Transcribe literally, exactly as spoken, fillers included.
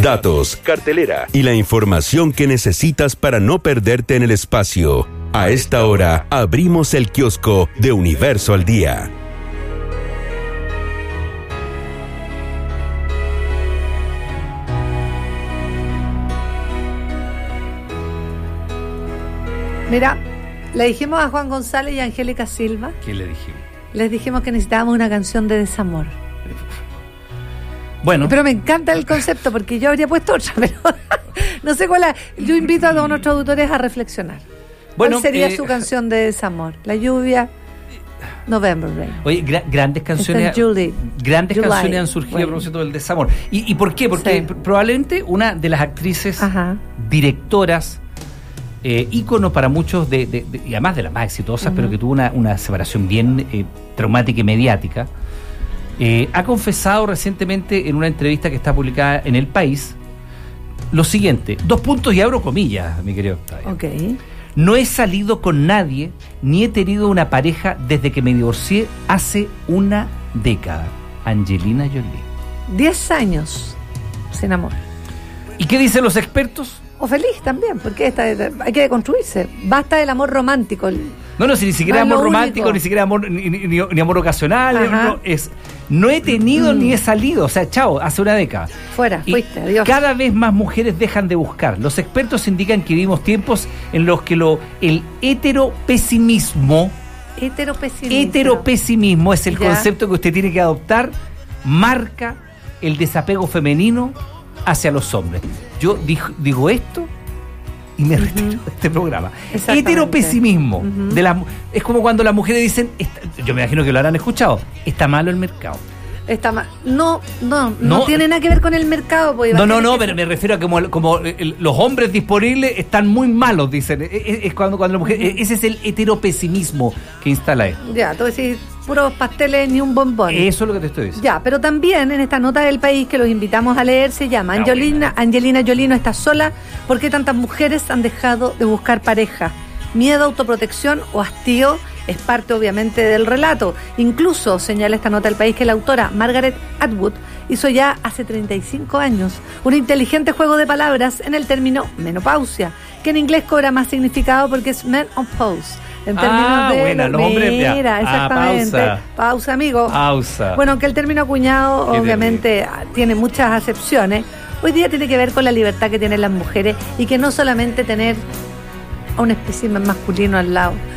datos, cartelera y la información que necesitas para no perderte en el espacio. A esta hora abrimos el kiosco de Universo al Día. Mira, le dijimos a Juan González y a Angélica Silva. ¿Qué le dijimos? Les dijimos que necesitábamos una canción de desamor. Bueno. Pero me encanta el concepto porque yo habría puesto otra, pero no sé cuál es. Yo invito a todos nuestros autores a reflexionar. Bueno, ¿cuál sería eh, su canción de desamor? La lluvia, November Rain. Oye, gra- grandes canciones, Julie, grandes July, canciones han surgido bueno. a propósito del desamor. ¿Y, ¿Y por qué? Porque Sí. probablemente una de las actrices, Ajá. directoras, eh, ícono para muchos, de, de, de, y además de las más exitosas, uh-huh. pero que tuvo una, una separación bien eh, traumática y mediática, eh, ha confesado recientemente en una entrevista que está publicada en El País lo siguiente, dos puntos y abro comillas, mi querido Octavio. Ok. No he salido con nadie, ni he tenido una pareja desde que me divorcié hace una década. Angelina Jolie. Diez años sin amor. ¿Y qué dicen los expertos? O feliz también, porque esta, hay que deconstruirse. Basta del amor romántico. No, no, si ni siquiera No es amor lo romántico, único. ni siquiera amor, ni, ni, ni amor ocasional, Ajá. no, es, no he tenido Mm. ni he salido, o sea, chao, hace una década. Fuera, Y fuiste, adiós. cada vez más mujeres dejan de buscar. Los expertos indican que vivimos tiempos en los que lo, el heteropesimismo, Heteropesimismo. heteropesimismo es el Ya. concepto que usted tiene que adoptar, marca el desapego femenino hacia los hombres. Yo digo, digo esto y me retiro de este programa. Exactamente. Heteropesimismo. Uh-huh. De la, es como cuando las mujeres dicen, está, yo me imagino que lo habrán escuchado, está malo el mercado. Está mal. No, no, no, No. tiene nada que ver con el mercado. Pues, No, no, tiene no, que pero ser- me refiero a como, como el- los hombres disponibles están muy malos, dicen. Es, es- es cuando, cuando la mujer, Uh-huh. ese es el heteropesimismo que instala esto. Ya, tú decís, puros pasteles ni un bombón. Eso es lo que te estoy diciendo. Ya, pero también en esta nota del País que los invitamos a leer se llama Ah, Angelina, buena. Angelina Jolie no está sola. ¿Por qué tantas mujeres han dejado de buscar pareja? Miedo, autoprotección o hastío es parte obviamente del relato. Incluso señala esta nota del País que la autora Margaret Atwood hizo ya hace treinta y cinco años un inteligente juego de palabras en el término menopausia, que en inglés cobra más significado porque es menopause. En términos Ah, de buena, los hombres, ya. Mira, Ah, exactamente. pausa. Pausa, amigo. Pausa. Bueno, aunque el término acuñado Qué obviamente terrible. Tiene muchas acepciones, hoy día tiene que ver con la libertad que tienen las mujeres y que no solamente tener a un espécimen masculino al lado.